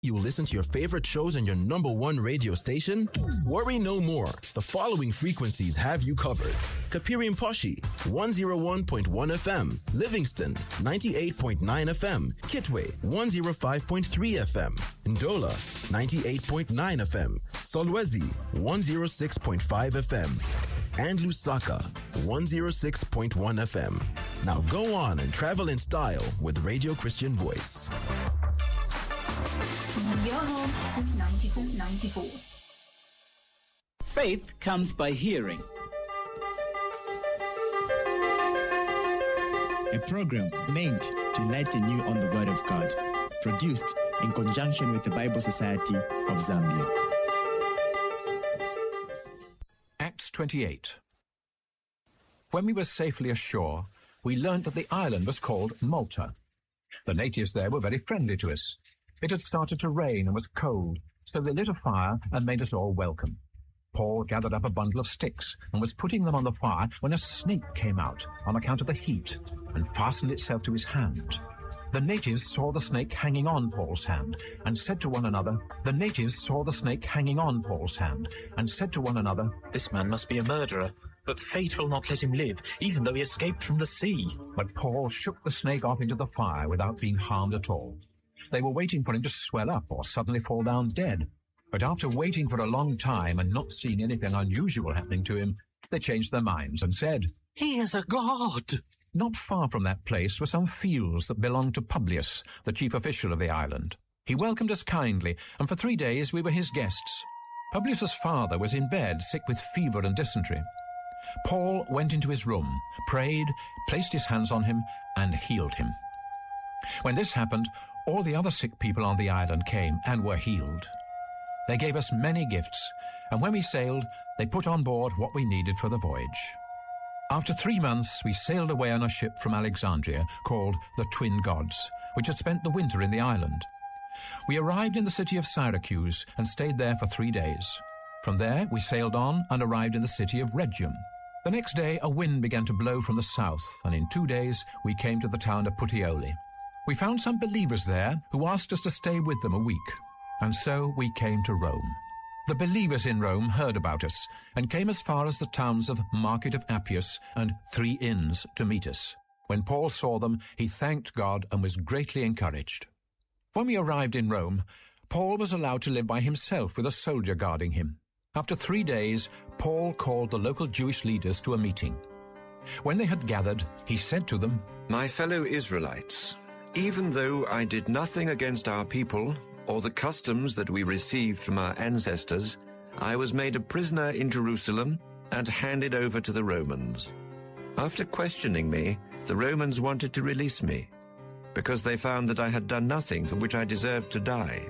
You listen to your favorite shows on your number one radio station? Worry no more. The following frequencies have you covered. Kapiri Mposhi, 101.1 FM. Livingston, 98.9 FM. Kitwe, 105.3 FM. Ndola, 98.9 FM. Solwezi, 106.5 FM. And Lusaka, 106.1 FM. Now go on and travel in style with Radio Christian Voice. Your home since 94. Faith comes by hearing. A program meant to lighten you on the Word of God. Produced in conjunction with the Bible Society of Zambia. Acts 28. When we were safely ashore, we learnt that the island was called Malta. The natives there were very friendly to us. It had started to rain and was cold, so they lit a fire and made us all welcome. Paul gathered up a bundle of sticks and was putting them on the fire when a snake came out on account of the heat and fastened itself to his hand. The natives saw the snake hanging on Paul's hand and said to one another, "This man must be a murderer, but fate will not let him live, even though he escaped from the sea." But Paul shook the snake off into the fire without being harmed at all. They were waiting for him to swell up or suddenly fall down dead. But after waiting for a long time and not seeing anything unusual happening to him, they changed their minds and said, "He is a god." Not far from that place were some fields that belonged to Publius, the chief official of the island. He welcomed us kindly, and for 3 days we were his guests. Publius's father was in bed, sick with fever and dysentery. Paul went into his room, prayed, placed his hands on him, and healed him. When this happened, all the other sick people on the island came and were healed. They gave us many gifts, and when we sailed, they put on board what we needed for the voyage. After 3 months, we sailed away on a ship from Alexandria called the Twin Gods, which had spent the winter in the island. We arrived in the city of Syracuse and stayed there for 3 days. From there, we sailed on and arrived in the city of Rhegium. The next day, a wind began to blow from the south, and in 2 days, we came to the town of Puteoli. We found some believers there who asked us to stay with them a week, and so we came to Rome. The believers in Rome heard about us and came as far as the towns of Market of Appius and 3 Inns to meet us. When Paul saw them, he thanked God and was greatly encouraged. When we arrived in Rome, Paul was allowed to live by himself with a soldier guarding him. After 3 days, Paul called the local Jewish leaders to a meeting. When they had gathered, he said to them, "My fellow Israelites, even though I did nothing against our people or the customs that we received from our ancestors, I was made a prisoner in Jerusalem and handed over to the Romans. After questioning me, the Romans wanted to release me, because they found that I had done nothing for which I deserved to die.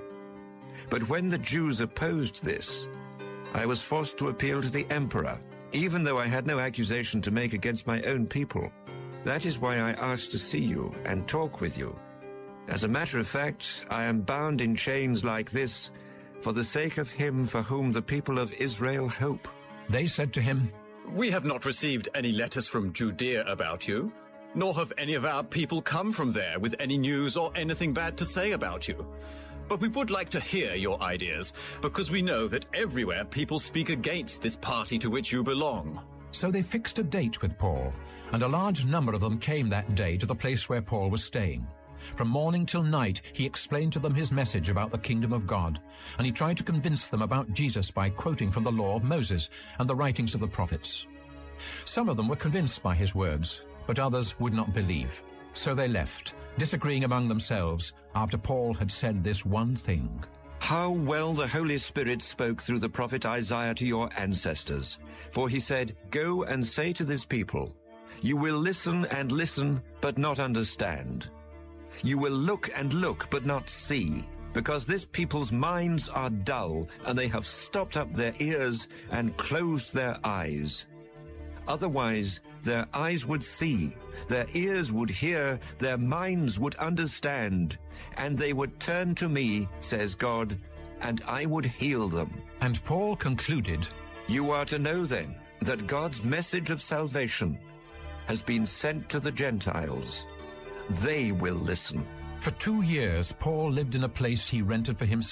But when the Jews opposed this, I was forced to appeal to the emperor, even though I had no accusation to make against my own people. That is why I asked to see you and talk with you. As a matter of fact, I am bound in chains like this for the sake of him for whom the people of Israel hope." They said to him, "We have not received any letters from Judea about you, nor have any of our people come from there with any news or anything bad to say about you. But we would like to hear your ideas, because we know that everywhere people speak against this party to which you belong." So they fixed a date with Paul, and a large number of them came that day to the place where Paul was staying. From morning till night, he explained to them his message about the kingdom of God, and he tried to convince them about Jesus by quoting from the law of Moses and the writings of the prophets. Some of them were convinced by his words, but others would not believe. So they left, disagreeing among themselves after Paul had said this one thing. "How well the Holy Spirit spoke through the prophet Isaiah to your ancestors. For he said, 'Go and say to this people, you will listen and listen, but not understand. You will look and look, but not see, because this people's minds are dull, and they have stopped up their ears and closed their eyes. Otherwise, their eyes would see, their ears would hear, their minds would understand, and they would turn to me, says God, and I would heal them.'" And Paul concluded, "You are to know then that God's message of salvation has been sent to the Gentiles. They will listen." For 2 years, Paul lived in a place he rented for himself.